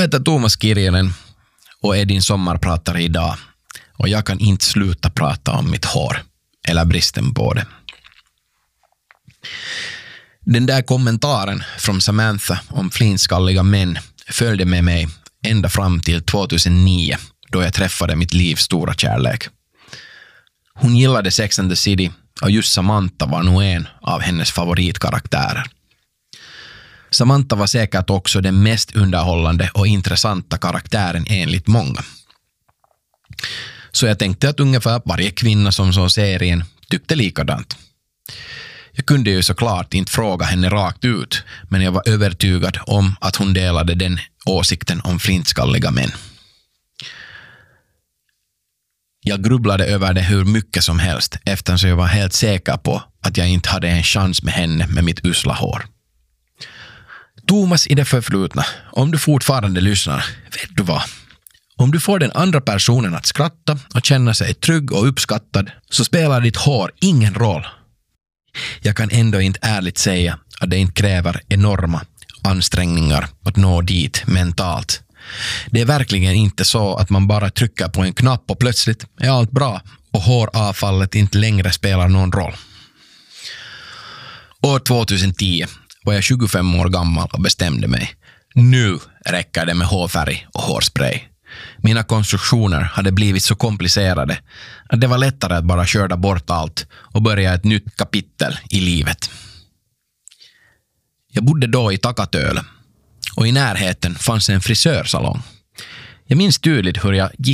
heter Thomas Kirjonen och är din sommarpratare idag. Och jag kan inte sluta prata om mitt hår, eller bristen på det. Den där kommentaren från Samantha om flinskalliga män följde med mig ända fram till 2009, då jag träffade mitt livs stora kärlek. Hon gillade Sex and the City och just Samantha var nog en av hennes favoritkaraktärer. Samantha var säkert också den mest underhållande och intressanta karaktären enligt många. Så jag tänkte att ungefär varje kvinna som såg serien tyckte likadant. Jag kunde ju såklart inte fråga henne rakt ut, men jag var övertygad om att hon delade den åsikten om flintskalliga män. Jag grubblade över det hur mycket som helst, eftersom jag var helt säker på att jag inte hade en chans med henne med mitt usla hår. Thomas i det förflutna, om du fortfarande lyssnar, vet du vad? Om du får den andra personen att skratta och känna sig trygg och uppskattad, så spelar ditt hår ingen roll. Jag kan ändå inte ärligt säga att det inte kräver enorma ansträngningar att nå dit mentalt. Det är verkligen inte så att man bara trycker på en knapp och plötsligt är allt bra och håravfallet inte längre spelar någon roll. År 2010 var jag 25 år gammal och bestämde mig. Nu räcker det med hårfärg och hårspray. Mina konstruktioner hade blivit så komplicerade att det var lättare att bara köra bort allt och börja ett nytt kapitel i livet. Jag bodde då i Takatöle och i närheten fanns en frisörsalong. Jag minns tydligt hur jag gick